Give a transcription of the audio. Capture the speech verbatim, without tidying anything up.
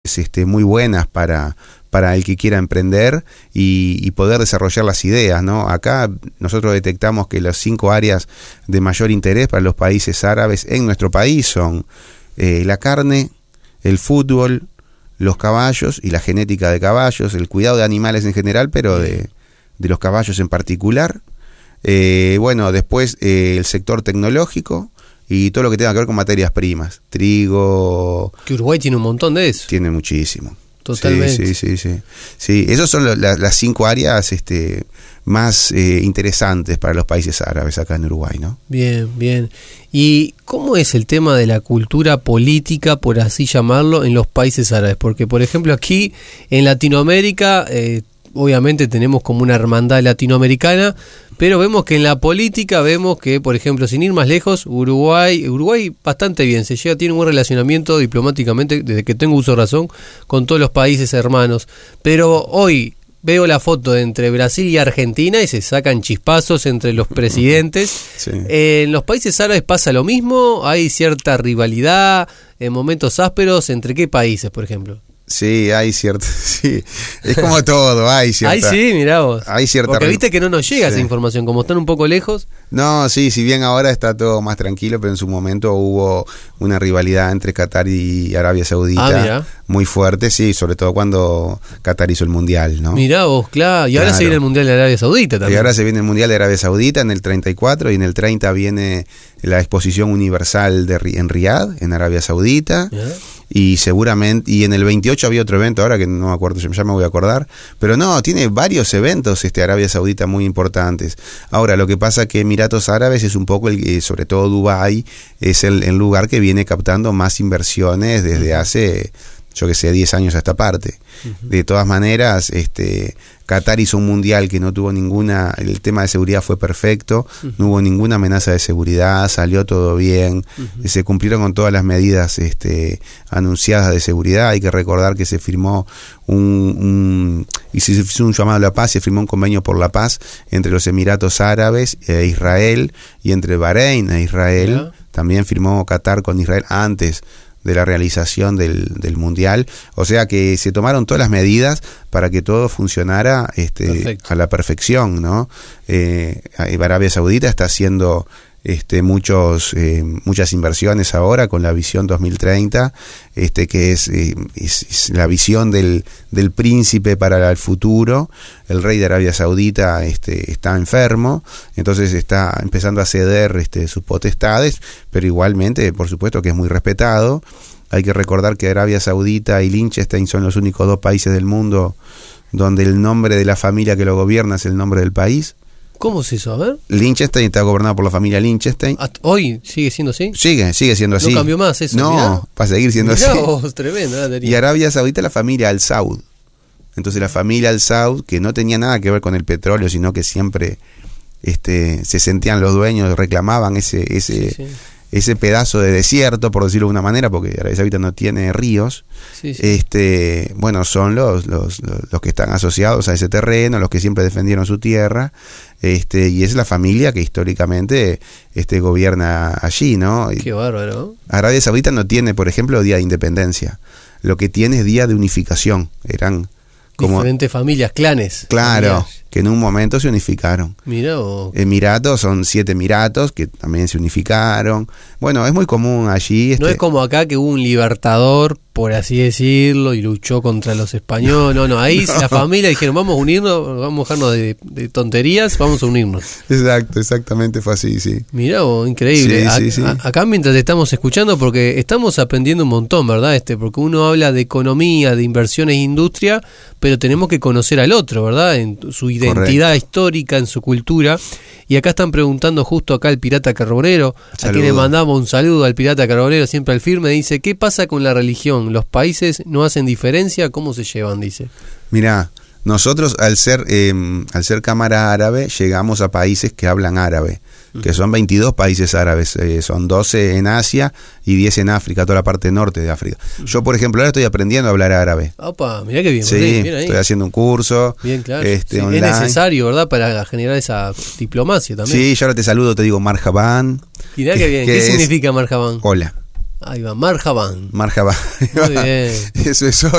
este, muy buenas para, para el que quiera emprender y, y poder desarrollar las ideas, ¿no? Acá nosotros detectamos que las cinco áreas de mayor interés para los países árabes en nuestro país son eh, la carne, el fútbol, los caballos y la genética de caballos, el cuidado de animales en general, pero de, de los caballos en particular. Eh, bueno, después eh, el sector tecnológico y todo lo que tenga que ver con materias primas, trigo. Que Uruguay tiene un montón de eso. Tiene muchísimo. Totalmente. Sí, sí, sí, sí. Sí, esas son lo, la, las cinco áreas este, más eh, interesantes para los países árabes acá en Uruguay, ¿no? Bien, bien. ¿Y cómo es el tema de la cultura política, por así llamarlo, en los países árabes? Porque, por ejemplo, aquí en Latinoamérica, eh, obviamente tenemos como una hermandad latinoamericana, pero vemos que en la política vemos que, por ejemplo, sin ir más lejos, Uruguay, Uruguay bastante bien, se llega, tiene un buen relacionamiento diplomáticamente, desde que tengo uso de razón, con todos los países hermanos. Pero hoy veo la foto entre Brasil y Argentina y se sacan chispazos entre los presidentes. Sí. Eh, ¿En los países árabes pasa lo mismo? ¿Hay cierta rivalidad en momentos ásperos? ¿Entre qué países, por ejemplo? Sí, hay cierta, sí, es como todo, hay cierta. Ay, sí, mirá vos. Hay cierta. Porque viste que no nos llega sí. esa información, como están un poco lejos. No, sí, si bien ahora está todo más tranquilo, pero en su momento hubo una rivalidad entre Qatar y Arabia Saudita ah, muy fuerte, sí, sobre todo cuando Qatar hizo el Mundial, ¿no? Mirá vos, claro, y ahora claro. se viene el Mundial de Arabia Saudita también. Y ahora se viene el Mundial de Arabia Saudita en el treinta y cuatro y en el treinta viene la Exposición Universal de, en Riad, en Arabia Saudita. ¿Ya? Y seguramente, y en el veintiocho había otro evento, ahora que no me acuerdo, ya me voy a acordar, pero no, tiene varios eventos este Arabia Saudita muy importantes. Ahora, lo que pasa que Emiratos Árabes es un poco, el sobre todo Dubái, es el, el lugar que viene captando más inversiones desde hace, yo que sé, diez años a esta parte. Uh-huh. De todas maneras, este Qatar hizo un mundial que no tuvo ninguna, el tema de seguridad fue perfecto, uh-huh. no hubo ninguna amenaza de seguridad, salió todo bien, uh-huh. se cumplieron con todas las medidas este, anunciadas de seguridad. Hay que recordar que se firmó un, un y se hizo un llamado a la paz, se firmó un convenio por la paz entre los Emiratos Árabes e Israel, y entre Bahrein e Israel, uh-huh. también firmó Qatar con Israel antes de la realización del, del mundial, o sea que se tomaron todas las medidas para que todo funcionara este, a la perfección, ¿no? Eh, Arabia Saudita está haciendo este, muchos, eh, muchas inversiones ahora con la visión dos mil treinta, este, que es, eh, es, es la visión del, del príncipe para el futuro. El rey de Arabia Saudita este, está enfermo, entonces está empezando a ceder este, sus potestades, pero igualmente, por supuesto que es muy respetado. Hay que recordar que Arabia Saudita y Liechtenstein son los únicos dos países del mundo donde el nombre de la familia que lo gobierna es el nombre del país. ¿Cómo es eso? A ver. Liechtenstein está gobernado por la familia Liechtenstein. ¿Hoy sigue siendo así? Sigue, sigue siendo así. ¿No cambió más eso? No, mirá. Va a seguir siendo mirá así. Vos, tremendo. Y Arabia Saudita la familia Al Saud. Entonces la familia Al Saud, que no tenía nada que ver con el petróleo, sino que siempre este, se sentían los dueños, reclamaban ese, ese, sí, sí. ese pedazo de desierto, por decirlo de una manera, porque Arabia Saudita no tiene ríos. Sí, sí. Este, bueno, son los, los, los que están asociados a ese terreno, los que siempre defendieron su tierra. Este, y es la familia que históricamente este, gobierna allí, ¿no? Qué bárbaro. Arabia Saudita no tiene, por ejemplo, día de independencia. Lo que tiene es día de unificación. Eran como diferentes familias, clanes. Claro, familiares. Que en un momento se unificaron. Mirá vos. Emiratos son siete emiratos que también se unificaron. Bueno, es muy común allí. Este... No es como acá que hubo un libertador, por así decirlo, y luchó contra los españoles. No, no, ahí no. La familia dijeron, vamos a unirnos, vamos a dejarnos de, de tonterías, vamos a unirnos. Exacto, exactamente fue así, sí. Mirá vos, increíble. Sí, a, sí, sí. A, acá mientras estamos escuchando, porque estamos aprendiendo un montón, ¿verdad? Este, porque uno habla de economía, de inversiones e industria, pero tenemos que conocer al otro, ¿verdad? En su identidad Correcto. Histórica, en su cultura. Y acá están preguntando justo acá el Pirata Carbonero, saludo. A quien le mandamos un saludo al Pirata Carbonero, siempre al firme, dice, ¿qué pasa con la religión? ¿Los países no hacen diferencia? ¿Cómo se llevan? Dice. Mirá, nosotros al ser eh, al ser Cámara Árabe llegamos a países que hablan árabe, uh-huh. que son veintidós países árabes, eh, son doce en Asia y diez en África, toda la parte norte de África. Uh-huh. Yo, por ejemplo, ahora estoy aprendiendo a hablar árabe. Opa, mirá qué bien. Sí, bien, bien ahí. Estoy haciendo un curso. Bien, claro. Este, sí, online. Es necesario, ¿verdad? Para generar esa diplomacia también. Sí, yo ahora te saludo, te digo marhaban. Mirá qué bien. ¿Qué es, significa marhaban? Hola. Ahí va, marhaban. Marhaban. Muy bien. Eso es hoy.